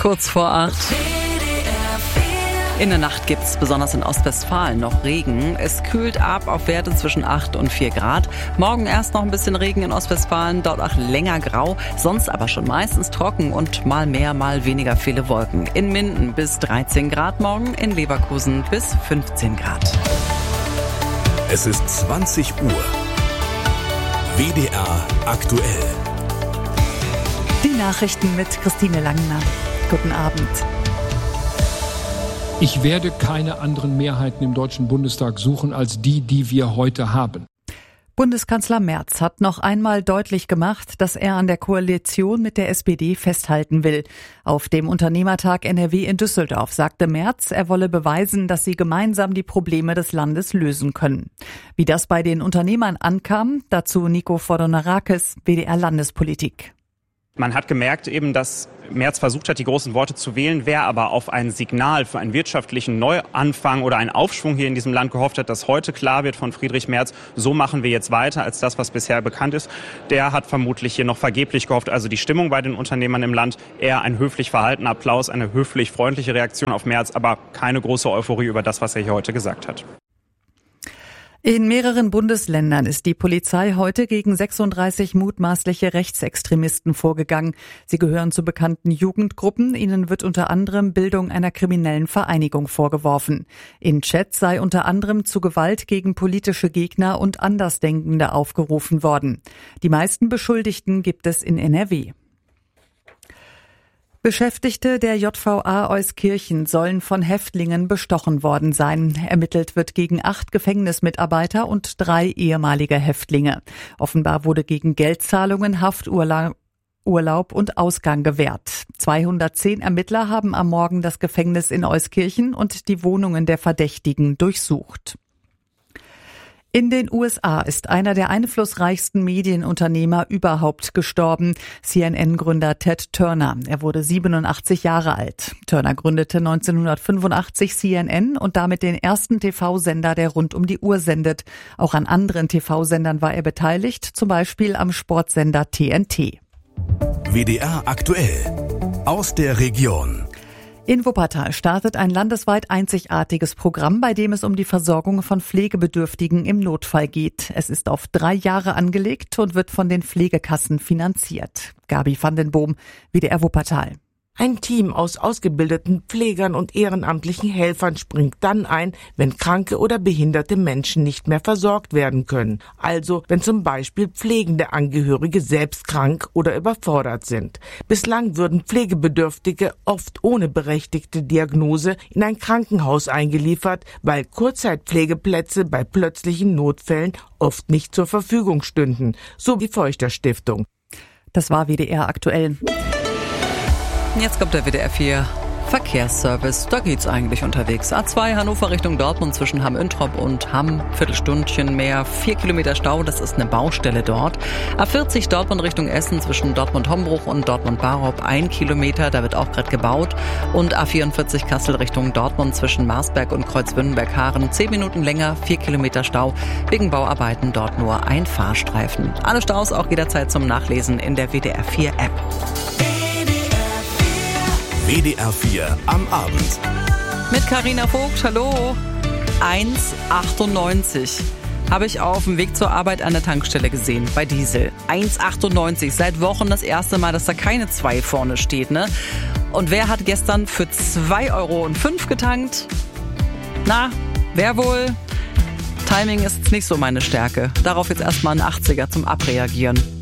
Kurz vor 8. In der Nacht gibt es besonders in Ostwestfalen noch Regen. Es kühlt ab auf Werte zwischen 8 und 4 Grad. Morgen erst noch ein bisschen Regen in Ostwestfalen, dort auch länger grau. Sonst aber schon meistens trocken und mal mehr, mal weniger viele Wolken. In Minden bis 13 Grad morgen, in Leverkusen bis 15 Grad. Es ist 20 Uhr. WDR aktuell. Die Nachrichten mit Christine Langner. Guten Abend. Ich werde keine anderen Mehrheiten im Deutschen Bundestag suchen als die wir heute haben. Bundeskanzler Merz hat noch einmal deutlich gemacht, dass er an der Koalition mit der SPD festhalten will. Auf dem Unternehmertag NRW in Düsseldorf sagte Merz, er wolle beweisen, dass sie gemeinsam die Probleme des Landes lösen können. Wie das bei den Unternehmern ankam, dazu Nico Fordonarakis, WDR Landespolitik. Man hat gemerkt eben, dass Merz versucht hat, die großen Worte zu wählen, wer aber auf ein Signal für einen wirtschaftlichen Neuanfang oder einen Aufschwung hier in diesem Land gehofft hat, dass heute klar wird von Friedrich Merz, so machen wir jetzt weiter als das, was bisher bekannt ist, der hat vermutlich hier noch vergeblich gehofft. Also die Stimmung bei den Unternehmern im Land, eher ein höflich verhaltener Applaus, eine höflich freundliche Reaktion auf Merz, aber keine große Euphorie über das, was er hier heute gesagt hat. In mehreren Bundesländern ist die Polizei heute gegen 36 mutmaßliche Rechtsextremisten vorgegangen. Sie gehören zu bekannten Jugendgruppen. Ihnen wird unter anderem Bildung einer kriminellen Vereinigung vorgeworfen. In Chats sei unter anderem zu Gewalt gegen politische Gegner und Andersdenkende aufgerufen worden. Die meisten Beschuldigten gibt es in NRW. Beschäftigte der JVA Euskirchen sollen von Häftlingen bestochen worden sein. Ermittelt wird gegen 8 Gefängnismitarbeiter und 3 ehemalige Häftlinge. Offenbar wurde gegen Geldzahlungen, Hafturlaub und Ausgang gewährt. 210 Ermittler haben am Morgen das Gefängnis in Euskirchen und die Wohnungen der Verdächtigen durchsucht. In den USA ist einer der einflussreichsten Medienunternehmer überhaupt gestorben, CNN-Gründer Ted Turner. Er wurde 87 Jahre alt. Turner gründete 1985 CNN und damit den ersten TV-Sender, der rund um die Uhr sendet. Auch an anderen TV-Sendern war er beteiligt, zum Beispiel am Sportsender TNT. WDR aktuell. Aus der Region. In Wuppertal startet ein landesweit einzigartiges Programm, bei dem es um die Versorgung von Pflegebedürftigen im Notfall geht. Es ist auf 3 Jahre angelegt und wird von den Pflegekassen finanziert. Gabi van den Boom, WDR Wuppertal. Ein Team aus ausgebildeten Pflegern und ehrenamtlichen Helfern springt dann ein, wenn kranke oder behinderte Menschen nicht mehr versorgt werden können. Also, wenn zum Beispiel pflegende Angehörige selbst krank oder überfordert sind. Bislang würden Pflegebedürftige oft ohne berechtigte Diagnose in ein Krankenhaus eingeliefert, weil Kurzzeitpflegeplätze bei plötzlichen Notfällen oft nicht zur Verfügung stünden, so die Feuchter Stiftung. Das war WDR aktuell. Jetzt kommt der WDR 4 Verkehrsservice. Da geht's eigentlich unterwegs. A2 Hannover Richtung Dortmund zwischen Hamm-Üntrop und Hamm. Viertelstündchen mehr. 4 Kilometer Stau. Das ist eine Baustelle dort. A40 Dortmund Richtung Essen zwischen Dortmund-Hombruch und Dortmund-Barop. 1 Kilometer. Da wird auch gerade gebaut. Und A44 Kassel Richtung Dortmund zwischen Marsberg und Kreuzwündenberg-Haaren. 10 Minuten länger. 4 Kilometer Stau. Wegen Bauarbeiten dort nur ein Fahrstreifen. Alle Staus auch jederzeit zum Nachlesen in der WDR 4 App. WDR 4 am Abend. Mit Carina Vogt, hallo. 1,98 habe ich auf dem Weg zur Arbeit an der Tankstelle gesehen, bei Diesel. 1,98, seit Wochen das erste Mal, dass da keine 2 vorne steht, ne? Und wer hat gestern für 2,05 Euro getankt? Na, wer wohl? Timing ist nicht so meine Stärke. Darauf jetzt erstmal ein 80er zum Abreagieren.